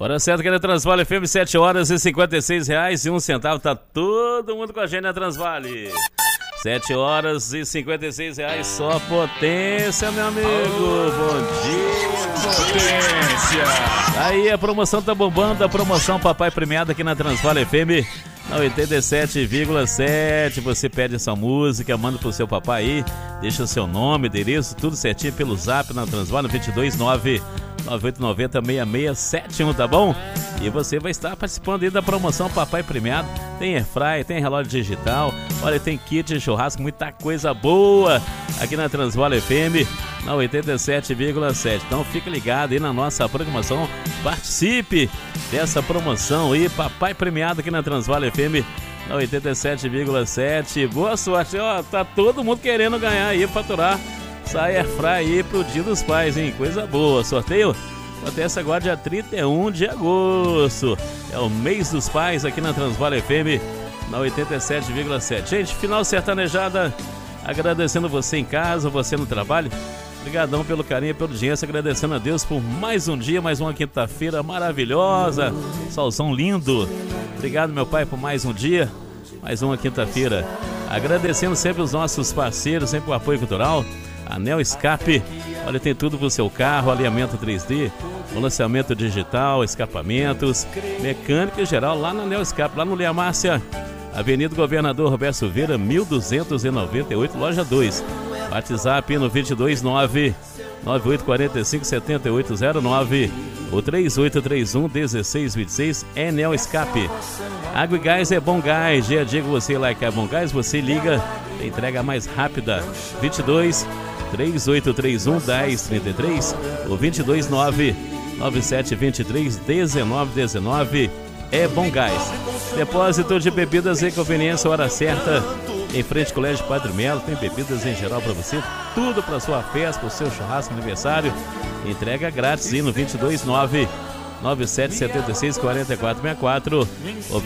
Hora certa que na Transvale FM, 7 horas e R$56 e 1 centavo. Tá todo mundo com a gente na Transvale. 7 horas e R$56, só potência, meu amigo. Bom dia, potência. Aí a promoção tá bombando, a promoção Papai Premiado aqui na Transvale FM, na 87,7. Você pede essa música, manda pro seu papai aí, deixa o seu nome, endereço, tudo certinho pelo zap na Transvale, 229-9890-6671, tá bom? E você vai estar participando aí da promoção Papai Premiado. Tem airfryer, tem relógio digital, olha, tem kit de churrasco, muita coisa boa aqui na Transvale FM, na 87,7. Então fica ligado aí na nossa programação, participe dessa promoção aí, Papai Premiado aqui na Transvale FM, na 87,7. Boa sorte, ó, tá todo mundo querendo ganhar aí, faturar essa airfryer aí pro Dia dos Pais, hein? Coisa boa. Sorteio acontece agora dia 31 de agosto. É o mês dos pais aqui na Transvale FM, na 87,7. Gente, final sertanejada, agradecendo você em casa, você no trabalho. Obrigadão pelo carinho, pela audiência, agradecendo a Deus por mais um dia, mais uma quinta-feira maravilhosa, solzão lindo. Obrigado, meu pai, por mais um dia, mais uma quinta-feira. Agradecendo sempre os nossos parceiros, sempre o apoio cultural. Anel Escape, olha, tem tudo pro seu carro, alinhamento 3D, balanceamento digital, escapamentos, mecânica em geral, lá na Anel Escape, lá no Leia Márcia, Avenida Governador Roberto Silveira, 1298, loja 2. WhatsApp no 229-9845-7809 ou 3831-1626, Enel Escape. Água e gás é Bom Gás, dia a dia que você lá quer Bom Gás, você liga, tem entrega mais rápida, 22-3831-1033 ou 229-9723-1919, é Bom Gás. Depósito de bebidas e conveniência, hora certa, em frente ao Colégio Padre Melo, tem bebidas em geral para você, tudo para sua festa, para o seu churrasco, aniversário, entrega grátis, no 229-9776-4464 ou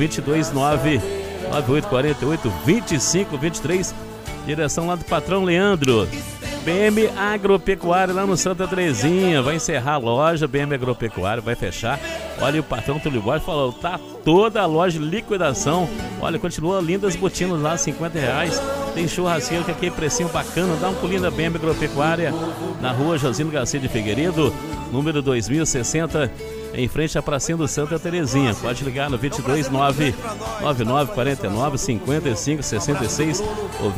229-9848-2523, direção lá do patrão Leandro. BM Agropecuária lá no Santa Terezinha, vai encerrar a loja, BM Agropecuária vai fechar. Olha, o patrão Túlio Borges falou, tá toda a loja de liquidação. Olha, continua lindas botinas lá, R$50. Tem churrasqueiro que aqui é precinho bacana, dá um pulinho da BM Agropecuária, na rua Josino Garcia de Figueiredo, número 2060, em frente à pracinha do Santa Terezinha. Pode ligar no 229-9949-5566 ou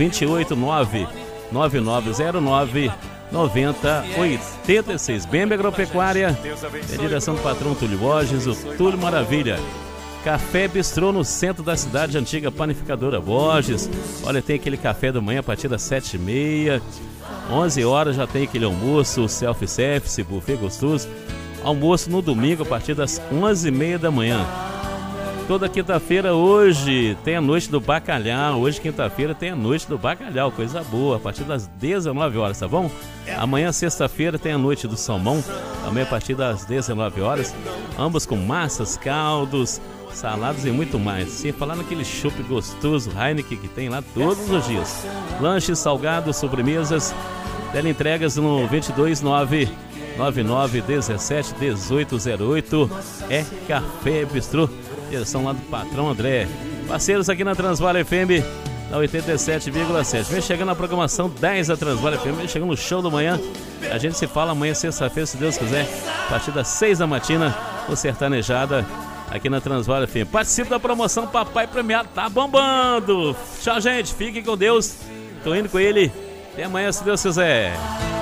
289-9909-9086. BM Agropecuária, é a direção do patrão Túlio Borges, o Túlio Maravilha. Café Bistrô no centro da cidade, antiga panificadora Borges. Olha, tem aquele café da manhã a partir das 7h30, 11 horas já tem aquele almoço, self-service, buffet gostoso. Almoço no domingo a partir das 11h30 da manhã. Toda quinta-feira hoje tem a noite do bacalhau. Hoje, quinta-feira, tem a noite do bacalhau, coisa boa, a partir das 19 horas, tá bom? Amanhã, sexta-feira, tem a noite do salmão, também a partir das 19 horas. Ambos com massas, caldos, saladas e muito mais. Sem falar naquele chopp gostoso Heineken que tem lá todos os dias. Lanches, salgados, sobremesas, teleentregas no 229-9917-1808. É Café Bistrô, direção lá do patrão André. Parceiros aqui na Transvale FM, na 87,7. Vem chegando a programação 10 da Transvale FM, vem chegando no show da manhã. A gente se fala amanhã, sexta-feira, se Deus quiser, a partir das 6 da matina, o Sertanejada, aqui na Transvale FM. Participe da promoção Papai Premiado, tá bombando. Tchau, gente, fiquem com Deus. Tô indo com ele. Até amanhã, se Deus quiser.